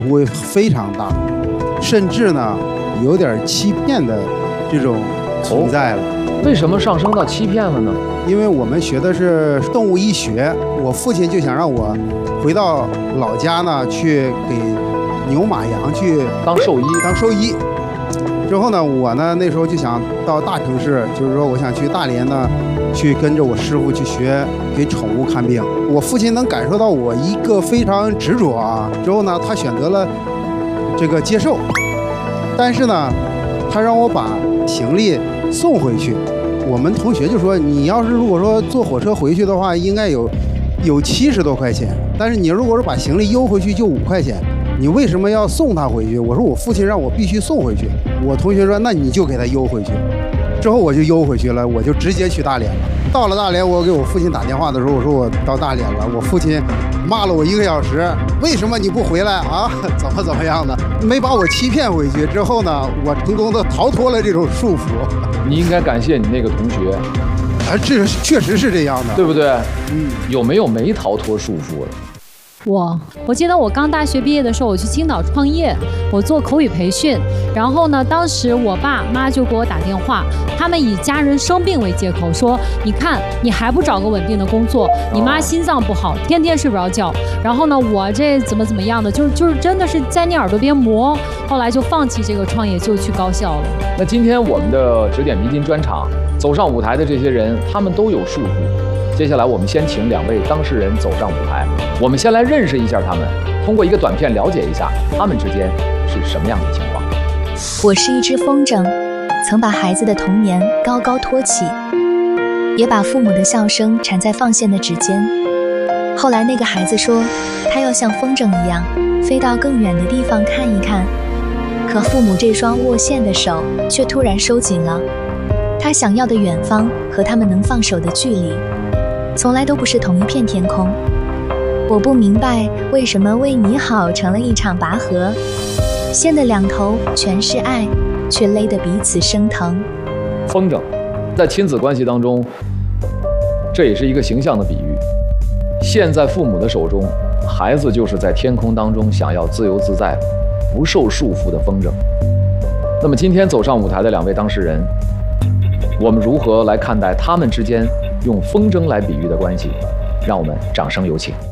会非常大，甚至呢有点欺骗的这种存在了。 为什么上升到欺骗了呢？ 因为我们学的是动物医学，我父亲就想让我回到老家呢，去给牛马羊去当兽医。 之后呢，我呢那时候就想到大城市，就是说我想去大连呢，去跟着我师傅去学给宠物看病。我父亲能感受到我一个非常执着啊，之后呢，他选择了这个接受，但是呢，他让我把行李送回去。我们同学就说，你要是如果说坐火车回去的话，应该有70多块钱，但是你如果是把行李邮回去就5块钱。你为什么要送他回去？我说我父亲让我必须送回去。我同学说那你就给他邮回去。之后我就邮回去了，我就直接去大连了。到了大连，我给我父亲打电话的时候，我说我到大连了。我父亲骂了我1个小时，为什么你不回来啊？怎么样的？没把我欺骗回去。之后呢，我成功的逃脱了这种束缚。 你应该感谢你那个同学。 这确实是这样的， 对不对？有没有没逃脱束缚的？ 我记得我刚大学毕业的时候，我去青岛创业，我做口语培训。然后呢，当时我爸妈就给我打电话，他们以家人生病为借口说，你看你还不找个稳定的工作，你妈心脏不好，天天睡不着觉。然后呢，我这怎么样的，就是真的是在你耳朵边磨。后来就放弃这个创业，就去高校了。 那今天我们的指点迷津专场走上舞台的这些人，他们都有束缚。接下来我们先请2位当事人走上舞台，我们先来认识一下他们，通过一个短片了解一下他们之间是什么样的情况。 我是一只风筝，曾把孩子的童年高高托起，也把父母的笑声缠在放线的指尖。后来那个孩子说，他要像风筝一样飞到更远的地方看一看，可父母这双握线的手却突然收紧了。他想要的远方和他们能放手的距离从来都不是同一片天空。我不明白为什么为你好成了一场拔河，线的2头全是爱，却勒得彼此生疼。 风筝在亲子关系当中，这也是一个形象的比喻。线在父母的手中，孩子就是在天空当中想要自由自在不受束缚的风筝。那么今天走上舞台的2位当事人，我们如何来看待他们之间用风筝来比喻的关系？让我们掌声有请。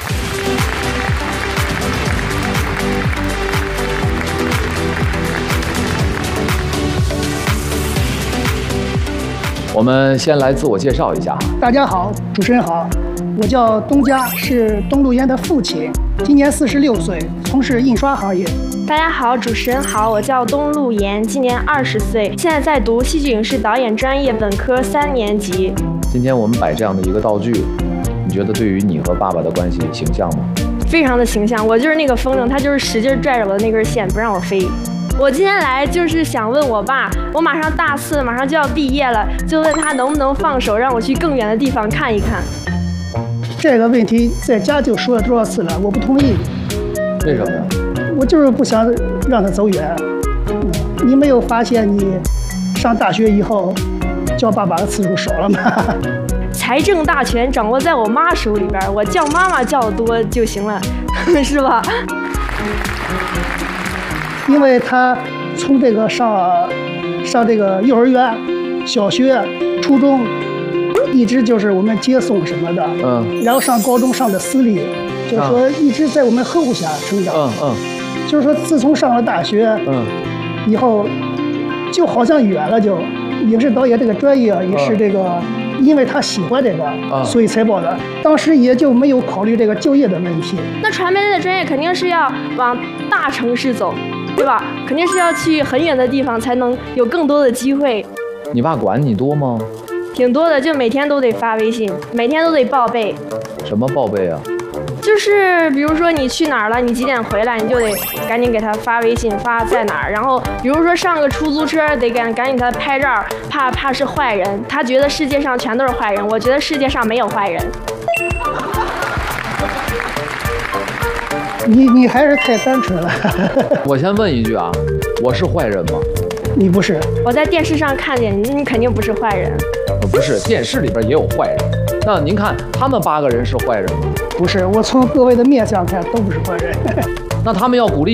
我们先来自我介绍一下。 大家好，主持人好，我叫东家，是东路烟的父亲，今年46岁，从事印刷行业。 大家好，主持人好，我叫东路岩，今年20岁，现在在读戏剧影视导演专业本科3年级。 今天我们摆这样的一个道具，你觉得对于你和爸爸的关系形象吗？ 非常的形象，我就是那个风筝，他就是使劲拽着我的那根线，不让我飞。我今天来就是想问我爸，我马上大4，马上就要毕业了，就问他能不能放手，让我去更远的地方看一看。 这个问题在家就说了多少次了，我不同意。 为什么呀？ 我就是不想让他走远。你没有发现你上大学以后叫爸爸的次数少了吗？ 财政大权掌握在我妈手里边，我叫妈妈叫得多就行了，是吧？ 因为他从这个上这个幼儿园、小学、初中，一直就是我们接送什么的，然后上高中上的私立，就是说一直在我们呵护下成长，就是说自从上了大学，以后就好像远了，就影视导演这个专业也是这个，因为他喜欢这个，所以才报的。当时也就没有考虑这个就业的问题。 那传媒类的专业肯定是要往大城市走，对吧？肯定是要去很远的地方才能有更多的机会。 你爸管你多吗？ 挺多的，就每天都得发微信，每天都得报备。 什么报备啊？ 就是比如说你去哪儿了，你几点回来，你就得赶紧给他发微信，发在哪儿。然后比如说上个出租车，得赶紧给他拍照，怕是坏人。他觉得世界上全都是坏人，我觉得世界上没有坏人。 你还是太单纯了。 我先问一句啊，我是坏人吗？ 你不是。 我在电视上看见你，你肯定不是坏人。 不是，电视里边也有坏人。那您看他们8个人是坏人吗？ 不是，我从各位的面相看都不是坏人。 那他们要鼓励